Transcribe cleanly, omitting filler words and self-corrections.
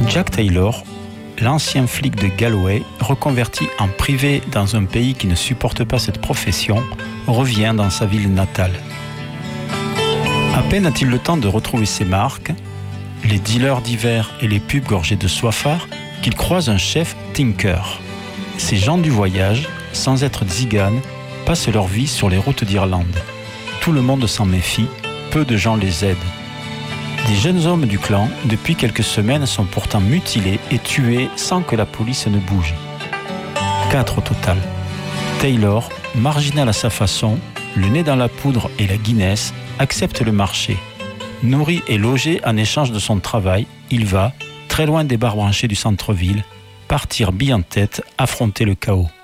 Jack Taylor, l'ancien flic de Galway, reconverti en privé dans un pays qui ne supporte pas cette profession, revient dans sa ville natale. À peine a-t-il le temps de retrouver ses marques, les dealers d'hiver et les pubs gorgés de soifard, qu'il croise un chef Tinker. Ces gens du voyage, sans être tziganes, passent leur vie sur les routes d'Irlande. Tout le monde s'en méfie, peu de gens les aident. Des jeunes hommes du clan, depuis quelques semaines, sont pourtant mutilés et tués sans que la police ne bouge. 4 au total. Taylor, marginal à sa façon, le nez dans la poudre et la Guinness, accepte le marché. Nourri et logé en échange de son travail, il va, très loin des bars branchés du centre-ville, partir bille en tête, affronter le chaos.